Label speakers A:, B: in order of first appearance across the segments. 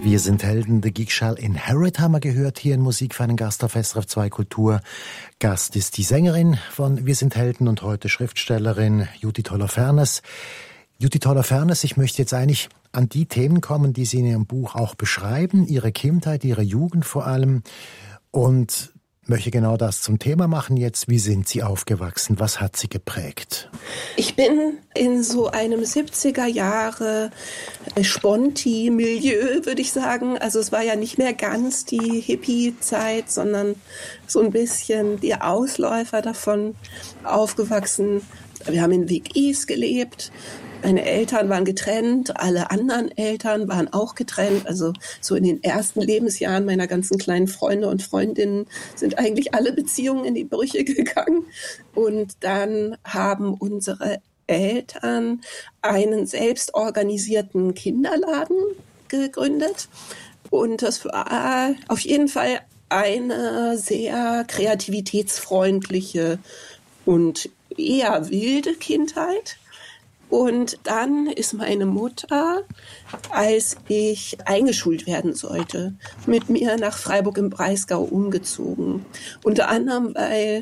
A: Wir sind Helden, The Geek Shall Inherit haben wir gehört hier in Musik für einen Gast auf SRF 2 Kultur. Gast ist die Sängerin von Wir sind Helden und heute Schriftstellerin Judith Holofernes. Judith Holofernes, ich möchte jetzt eigentlich an die Themen kommen, die Sie in Ihrem Buch auch beschreiben, Ihre Kindheit, Ihre Jugend vor allem, und möchte genau das zum Thema machen jetzt. Wie sind Sie aufgewachsen? Was hat Sie geprägt?
B: Ich bin in so einem 70er Jahre Sponti-Milieu, würde ich sagen. Also es war ja nicht mehr ganz die Hippie-Zeit, sondern so ein bisschen die Ausläufer davon aufgewachsen. Wir haben in WGs gelebt. Meine Eltern waren getrennt, alle anderen Eltern waren auch getrennt. Also so in den ersten Lebensjahren meiner ganzen kleinen Freunde und Freundinnen sind eigentlich alle Beziehungen in die Brüche gegangen. Und dann haben unsere Eltern einen selbstorganisierten Kinderladen gegründet. Und das war auf jeden Fall eine sehr kreativitätsfreundliche und eher wilde Kindheit. Und dann ist meine Mutter, als ich eingeschult werden sollte, mit mir nach Freiburg im Breisgau umgezogen. Unter anderem, weil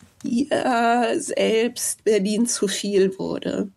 B: ihr selbst Berlin zu viel wurde.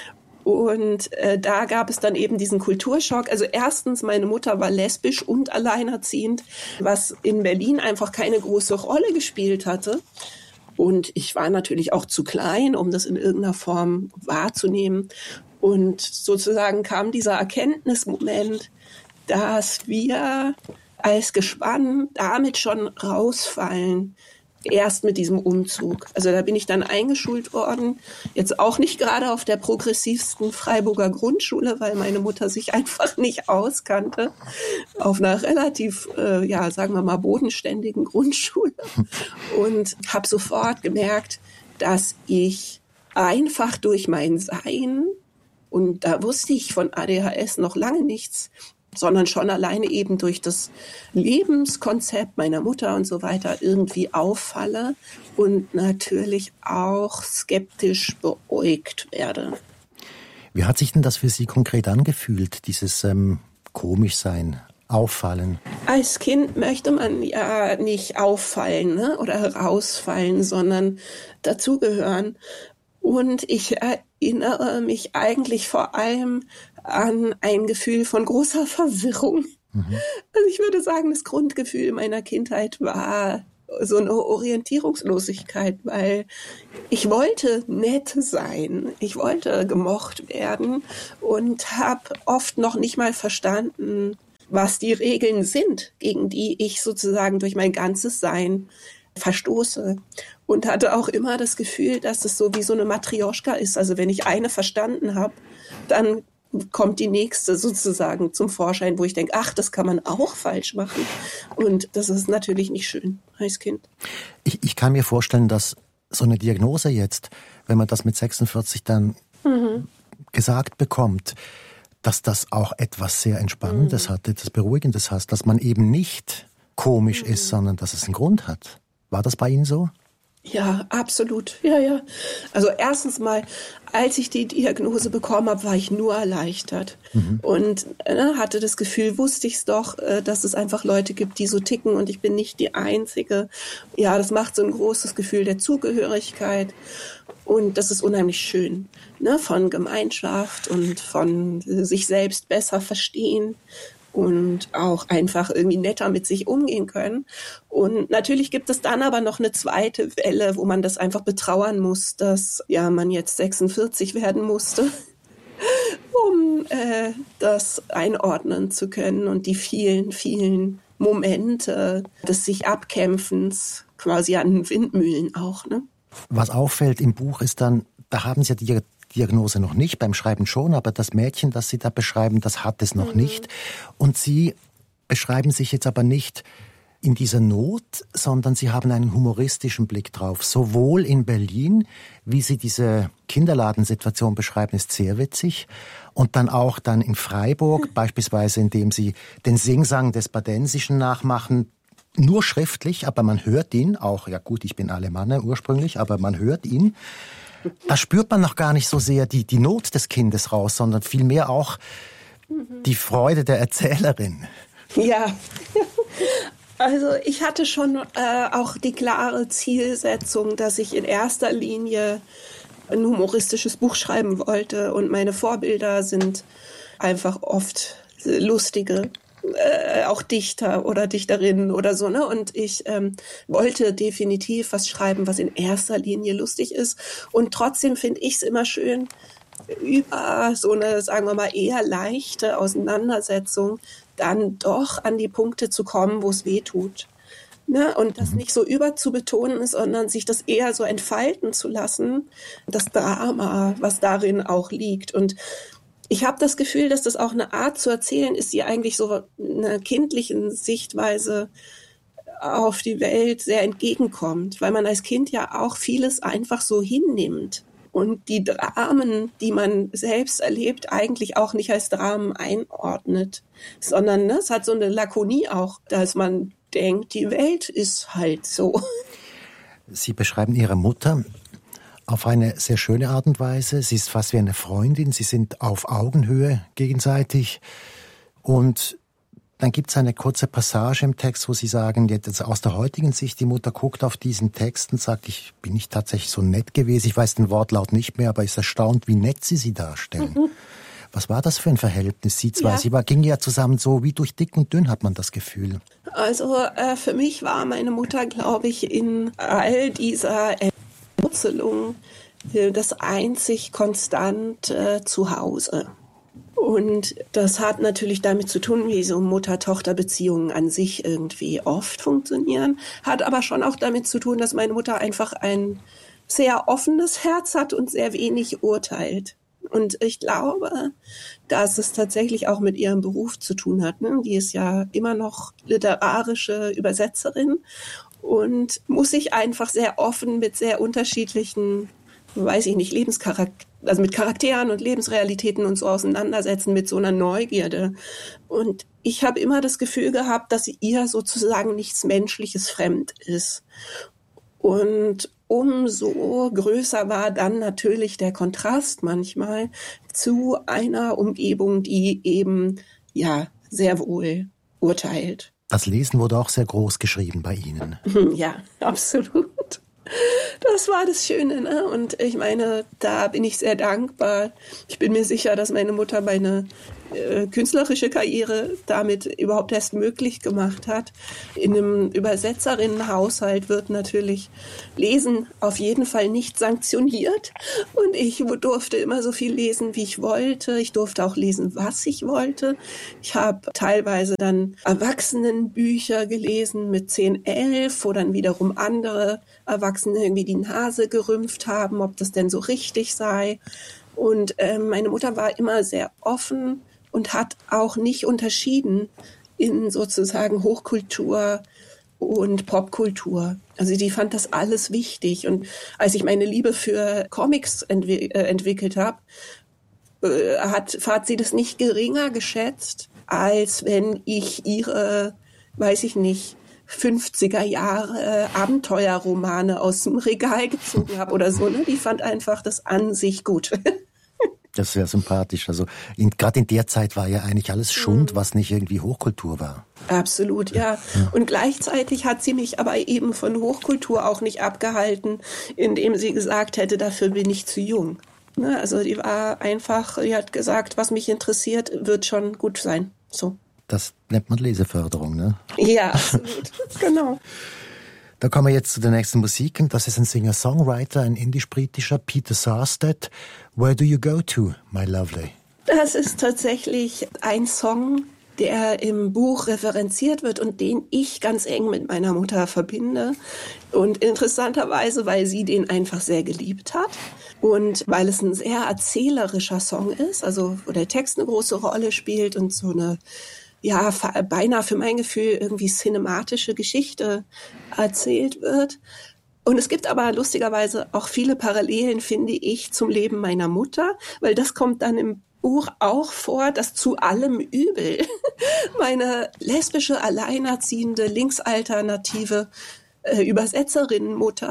B: Und da gab es dann eben diesen Kulturschock. Also erstens, meine Mutter war lesbisch und alleinerziehend, was in Berlin einfach keine große Rolle gespielt hatte. Und ich war natürlich auch zu klein, um das in irgendeiner Form wahrzunehmen. Und sozusagen kam dieser Erkenntnismoment, dass wir als Gespann damit schon rausfallen, erst mit diesem Umzug. Also da bin ich dann eingeschult worden, jetzt auch nicht gerade auf der progressivsten Freiburger Grundschule, weil meine Mutter sich einfach nicht auskannte, auf einer relativ, sagen wir mal, bodenständigen Grundschule, und habe sofort gemerkt, dass ich einfach durch mein Sein, und da wusste ich von ADHS noch lange nichts, sondern schon alleine eben durch das Lebenskonzept meiner Mutter und so weiter irgendwie auffalle und natürlich auch skeptisch beäugt werde.
A: Wie hat sich denn das für Sie konkret angefühlt, dieses Komischsein, Auffallen?
B: Als Kind möchte man ja nicht auffallen, ne, oder herausfallen, sondern dazugehören. Und ich erinnere mich eigentlich vor allem an ein Gefühl von großer Verwirrung. Also ich würde sagen, das Grundgefühl meiner Kindheit war so eine Orientierungslosigkeit, weil ich wollte nett sein, ich wollte gemocht werden und habe oft noch nicht mal verstanden, was die Regeln sind, gegen die ich sozusagen durch mein ganzes Sein verstoße. Und hatte auch immer das Gefühl, dass es so wie so eine Matrioschka ist. Also wenn ich eine verstanden habe, dann kommt die nächste sozusagen zum Vorschein, wo ich denke, ach, das kann man auch falsch machen. Und das ist natürlich nicht schön als Kind.
A: Ich kann mir vorstellen, dass so eine Diagnose jetzt, wenn man das mit 46 dann gesagt bekommt, dass das auch etwas sehr Entspannendes hat, etwas Beruhigendes hat, dass man eben nicht komisch ist, sondern dass es einen Grund hat. War das bei Ihnen so?
B: Ja, absolut. Ja. Also erstens mal, als ich die Diagnose bekommen habe, war ich nur erleichtert. Und hatte das Gefühl, wusste ich es doch, dass es einfach Leute gibt, die so ticken und ich bin nicht die Einzige. Ja, das macht so ein großes Gefühl der Zugehörigkeit und das ist unheimlich schön, ne? Von Gemeinschaft und von sich selbst besser verstehen. Und auch einfach irgendwie netter mit sich umgehen können. Und natürlich gibt es dann aber noch eine zweite Welle, wo man das einfach betrauern muss, dass man jetzt 46 werden musste, um das einordnen zu können und die vielen, vielen Momente des sich Abkämpfens quasi an Windmühlen auch, ne?
A: Was auffällt im Buch ist dann, da haben Sie ja die Diagnose noch nicht, beim Schreiben schon, aber das Mädchen, das Sie da beschreiben, das hat es noch nicht. Und Sie beschreiben sich jetzt aber nicht in dieser Not, sondern Sie haben einen humoristischen Blick drauf. Sowohl in Berlin, wie Sie diese Kinderladensituation beschreiben, ist sehr witzig. Und dann auch dann in Freiburg, beispielsweise indem Sie den Singsang des Badensischen nachmachen, nur schriftlich, aber man hört ihn auch. Ja gut, ich bin Alemanne ursprünglich, aber man hört ihn. Da spürt man noch gar nicht so sehr die Not des Kindes raus, sondern vielmehr auch die Freude der Erzählerin.
B: Ja, also ich hatte schon auch die klare Zielsetzung, dass ich in erster Linie ein humoristisches Buch schreiben wollte. Und meine Vorbilder sind einfach oft lustige, auch Dichter oder Dichterinnen oder so, ne? Und ich wollte definitiv was schreiben, was in erster Linie lustig ist. Und trotzdem finde ich es immer schön, über so eine, sagen wir mal, eher leichte Auseinandersetzung dann doch an die Punkte zu kommen, wo es weh tut. Ne? Und das nicht so überzubetonen, sondern sich das eher so entfalten zu lassen, das Drama, was darin auch liegt. Und ich habe das Gefühl, dass das auch eine Art zu erzählen ist, die eigentlich so einer kindlichen Sichtweise auf die Welt sehr entgegenkommt, weil man als Kind ja auch vieles einfach so hinnimmt und die Dramen, die man selbst erlebt, eigentlich auch nicht als Dramen einordnet, sondern ne, es hat so eine Lakonie auch, dass man denkt, die Welt ist halt so.
A: Sie beschreiben Ihre Mutter auf eine sehr schöne Art und Weise. Sie ist fast wie eine Freundin. Sie sind auf Augenhöhe gegenseitig. Und dann gibt es eine kurze Passage im Text, wo Sie sagen, jetzt aus der heutigen Sicht, die Mutter guckt auf diesen Text und sagt, ich bin nicht tatsächlich so nett gewesen. Ich weiß den Wortlaut nicht mehr, aber ist erstaunt, wie nett sie darstellen. Mhm. Was war das für ein Verhältnis? Sie zwei, Sie gingen ja zusammen so wie durch dick und dünn, hat man das Gefühl.
B: Also für mich war meine Mutter, glaube ich, in all dieser Entwurzelung das einzig konstant Zuhause. Und das hat natürlich damit zu tun, wie so Mutter-Tochter-Beziehungen an sich irgendwie oft funktionieren, hat aber schon auch damit zu tun, dass meine Mutter einfach ein sehr offenes Herz hat und sehr wenig urteilt. Und ich glaube, dass es tatsächlich auch mit ihrem Beruf zu tun hat. Ne? Die ist ja immer noch literarische Übersetzerin und muss sich einfach sehr offen mit sehr unterschiedlichen, weiß ich nicht, also mit Charakteren und Lebensrealitäten und so auseinandersetzen, mit so einer Neugierde. Und ich habe immer das Gefühl gehabt, dass ihr sozusagen nichts Menschliches fremd ist. Und umso größer war dann natürlich der Kontrast manchmal zu einer Umgebung, die eben ja sehr wohl urteilt.
A: Das Lesen wurde auch sehr groß geschrieben bei Ihnen.
B: Ja, absolut. Das war das Schöne, ne? Und ich meine, da bin ich sehr dankbar. Ich bin mir sicher, dass meine Mutter meine künstlerische Karriere damit überhaupt erst möglich gemacht hat. In einem Übersetzerinnenhaushalt wird natürlich Lesen auf jeden Fall nicht sanktioniert. Und ich durfte immer so viel lesen, wie ich wollte. Ich durfte auch lesen, was ich wollte. Ich habe teilweise dann Erwachsenenbücher gelesen mit 10, 11, wo dann wiederum andere Erwachsene irgendwie die Nase gerümpft haben, ob das denn so richtig sei. Und meine Mutter war immer sehr offen und hat auch nicht unterschieden in sozusagen Hochkultur und Popkultur. Also die fand das alles wichtig. Und als ich meine Liebe für Comics entwickelt habe, hat sie das nicht geringer geschätzt, als wenn ich ihre, weiß ich nicht, 50er Jahre Abenteuerromane aus dem Regal gezogen habe oder so. Ne? Die fand einfach das an sich gut.
A: Das ist sehr sympathisch. Also gerade in der Zeit war ja eigentlich alles Schund, was nicht irgendwie Hochkultur war.
B: Absolut, ja. Und gleichzeitig hat sie mich aber eben von Hochkultur auch nicht abgehalten, indem sie gesagt hätte, dafür bin ich zu jung. Ne? Also die war einfach, die hat gesagt, was mich interessiert, wird schon gut sein. So.
A: Das nennt man Leseförderung, ne?
B: Ja, absolut. Genau.
A: Da kommen wir jetzt zu der nächsten Musik. Das ist ein Singer-Songwriter, ein indisch-britischer, Peter Sarstedt. Where do you go to, my lovely?
B: Das ist tatsächlich ein Song, der im Buch referenziert wird und den ich ganz eng mit meiner Mutter verbinde. Und interessanterweise, weil sie den einfach sehr geliebt hat und weil es ein sehr erzählerischer Song ist, also wo der Text eine große Rolle spielt und so eine, ja, beinahe für mein Gefühl irgendwie cinematische Geschichte erzählt wird. Und es gibt aber lustigerweise auch viele Parallelen, finde ich, zum Leben meiner Mutter, weil das kommt dann im Buch auch vor, dass zu allem Übel meine lesbische, alleinerziehende, linksalternative Übersetzerinnenmutter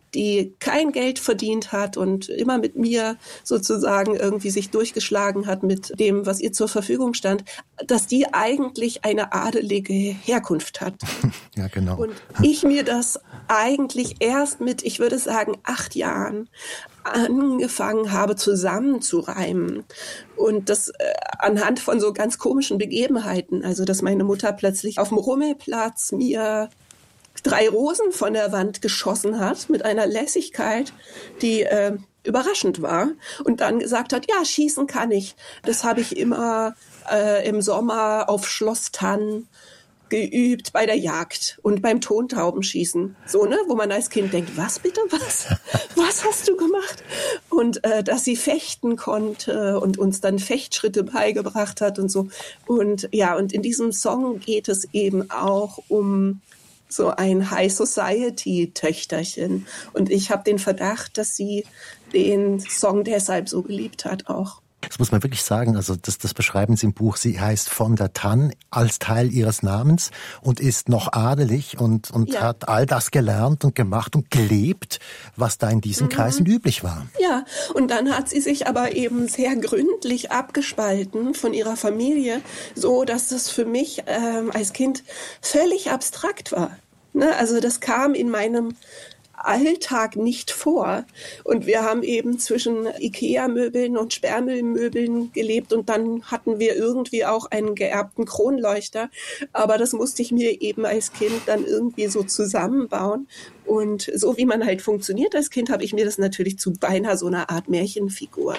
B: die kein Geld verdient hat und immer mit mir sozusagen irgendwie sich durchgeschlagen hat mit dem, was ihr zur Verfügung stand, dass die eigentlich eine adelige Herkunft hat.
A: Ja, genau.
B: Und ich mir das eigentlich erst mit, ich würde sagen, 8 Jahren angefangen habe zusammenzureimen. Und das anhand von so ganz komischen Begebenheiten. Also, dass meine Mutter plötzlich auf dem Rummelplatz mir 3 Rosen von der Wand geschossen hat mit einer Lässigkeit, die überraschend war. Und dann gesagt hat, ja, schießen kann ich. Das habe ich immer im Sommer auf Schloss Tann geübt bei der Jagd und beim Tontaubenschießen. So, ne, wo man als Kind denkt, was bitte, was? Was hast du gemacht? Und dass sie fechten konnte und uns dann Fechtschritte beigebracht hat und so. Und ja, und in diesem Song geht es eben auch um so ein High-Society-Töchterchen. Und ich habe den Verdacht, dass sie den Song deshalb so geliebt hat auch.
A: Das muss man wirklich sagen, also das beschreiben Sie im Buch. Sie heißt von der Tann als Teil ihres Namens und ist noch adelig und ja, hat all das gelernt und gemacht und gelebt, was da in diesen Kreisen üblich war.
B: Ja, und dann hat sie sich aber eben sehr gründlich abgespalten von ihrer Familie, so dass das für mich als Kind völlig abstrakt war. Ne? Also das kam in meinem Alltag nicht vor. Und wir haben eben zwischen Ikea-Möbeln und Sperrmüllmöbeln gelebt und dann hatten wir irgendwie auch einen geerbten Kronleuchter. Aber das musste ich mir eben als Kind dann irgendwie so zusammenbauen. Und so wie man halt funktioniert als Kind, habe ich mir das natürlich zu beinahe so einer Art Märchenfigur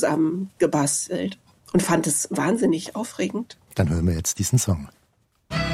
B: zusammengebastelt und fand es wahnsinnig aufregend.
A: Dann hören wir jetzt diesen Song.